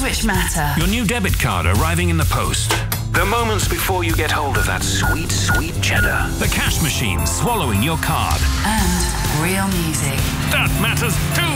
which matter. Your new debit card arriving in the post. The moments before you get hold of that sweet, sweet cheddar. The cash machine swallowing your card. And real music. That matters too.